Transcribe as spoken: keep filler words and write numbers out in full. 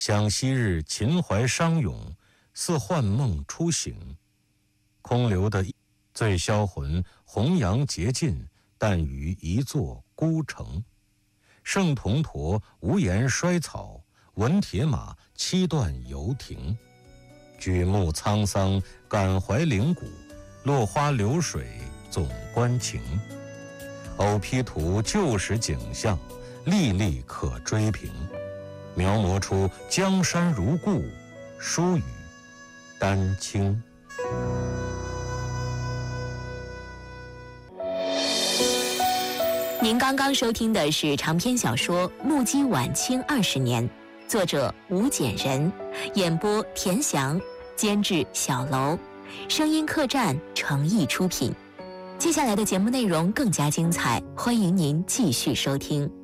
想昔日秦淮商勇，似幻梦初醒。空留的醉销魂，弘扬竭尽，但于一座孤城。圣铜驼无言衰草，闻铁马七段游停。举目沧桑，感怀灵骨，落花流水总关情。偶批图旧时景象，历历可追评。描摹出江山如故，疏语丹青。 您刚刚收听的是长篇小说《目击晚清二十年》，作者吴简人，演播田翔，监制小楼，声音客栈诚意出品。接下来的节目内容更加精彩，欢迎您继续收听。